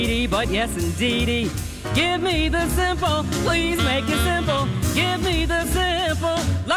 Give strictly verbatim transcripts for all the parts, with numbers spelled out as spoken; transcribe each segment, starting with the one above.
But yes, indeedy. Give me the simple, please make it simple. Give me the simple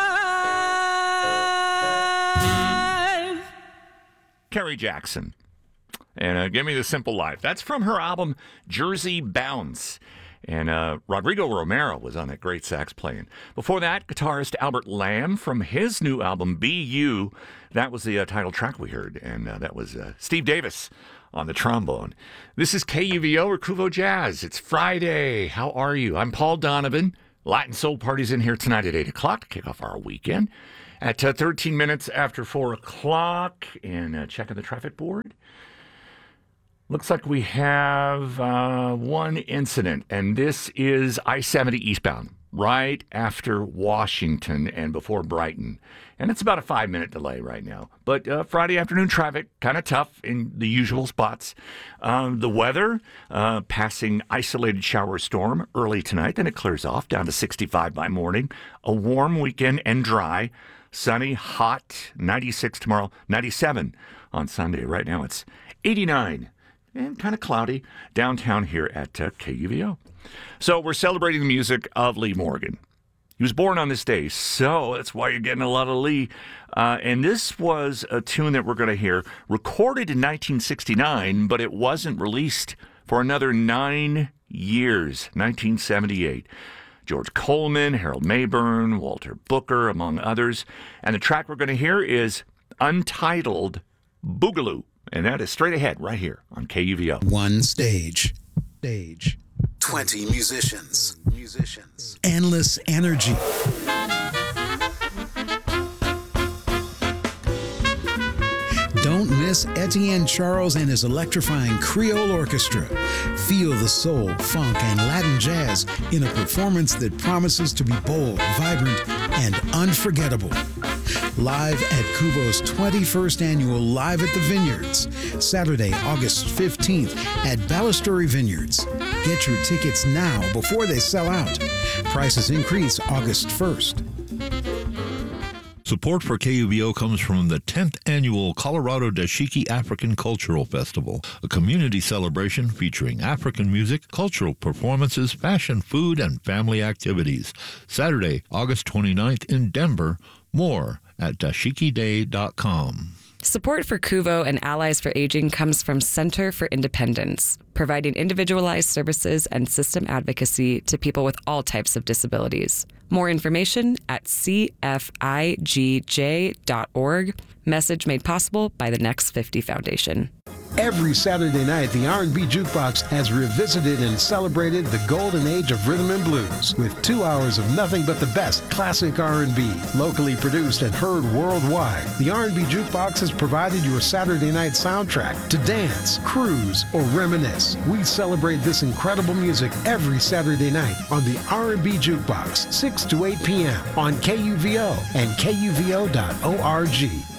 life. Carrie Jackson. And uh, Give Me the Simple Life. That's from her album Jersey Bounce. And uh, Rodrigo Romero was on that great sax playing. Before that, guitarist Albert Lamb from his new album Be You. That was the uh, title track we heard. And uh, that was uh, Steve Davis on the trombone. This is K U V O or Kuvo Jazz. It's Friday. How are you? I'm Paul Donovan. Latin Soul Party's in here tonight at eight o'clock to kick off our weekend. At uh, thirteen minutes after four o'clock, and uh, checking the traffic board. Looks like we have uh, one incident, and this is I seventy eastbound, right after Washington and before Brighton. And it's about a five-minute delay right now. But uh, Friday afternoon traffic, kind of tough in the usual spots. Um, the weather, uh, passing isolated shower storm early tonight, then it clears off down to sixty-five by morning. A warm weekend and dry. Sunny, hot, ninety-six tomorrow, ninety-seven on Sunday. Right now it's eighty-nine. And kind of cloudy downtown here at uh, K U V O. So we're celebrating the music of Lee Morgan. He was born on this day, so that's why you're getting a lot of Lee. Uh, and this was a tune that we're going to hear, recorded in nineteen sixty-nine, but it wasn't released for another nine years, nineteen seventy-eight. George Coleman, Harold Mayburn, Walter Booker, among others. And the track we're going to hear is Untitled Boogaloo. And that is straight ahead right here on K U V O. One stage. Stage. twenty musicians. Musicians. Endless energy. Don't miss Etienne Charles and his electrifying Creole Orchestra. Feel the soul, funk, and Latin jazz in a performance that promises to be bold, vibrant, and unforgettable. Live at Kuvo's twenty-first annual Live at the Vineyards, Saturday, August fifteenth at Balustrade Vineyards. Get your tickets now before they sell out. Prices increase August first. Support for K U V O comes from the tenth Annual Colorado Dashiki African Cultural Festival, a community celebration featuring African music, cultural performances, fashion, food, and family activities. Saturday, August twenty-ninth in Denver. More at dashiki day dot com. Support for Kuvo and Allies for Aging comes from Center for Independence, providing individualized services and system advocacy to people with all types of disabilities. More information at c f i g j dot org. Message made possible by the Next fifty Foundation. Every Saturday night, the R and B Jukebox has revisited and celebrated the golden age of rhythm and blues with two hours of nothing but the best classic R and B, locally produced and heard worldwide. The R and B Jukebox has provided your Saturday night soundtrack to dance, cruise, or reminisce. We celebrate this incredible music every Saturday night on the R and B Jukebox, six to eight p.m. on K U V O and K U V O dot org.